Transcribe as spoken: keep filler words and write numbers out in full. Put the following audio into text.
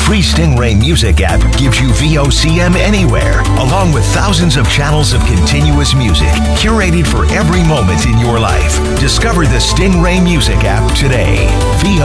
free Stingray Music app gives you V O C M anywhere, along with thousands of channels of continuous music, curated for every moment in your life. Discover the Stingray Music app today. V